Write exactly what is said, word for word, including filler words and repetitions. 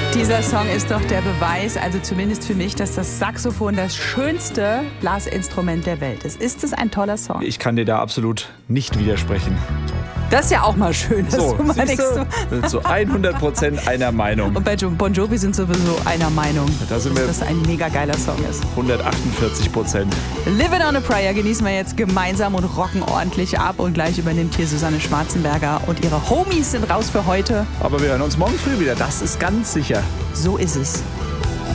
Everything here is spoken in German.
Dieser Song ist doch der Beweis, also zumindest für mich, dass das Saxophon das schönste Blasinstrument der Welt ist. Ist es ein toller Song? Ich kann dir da absolut nicht widersprechen. Das ist ja auch mal schön, dass So, du mal siehst nichts du, wir sind zu hundert Prozent einer Meinung. Und bei Bon Jovi sind sowieso einer Meinung, Da sind dass wir das ein mega geiler Song ist. hundertachtundvierzig Prozent. Living on a Prayer genießen wir jetzt gemeinsam und rocken ordentlich ab. Und gleich übernimmt hier Susanne Schwarzenberger und ihre Homies sind raus für heute. Aber wir hören uns morgen früh wieder, das ist ganz sicher. So ist es.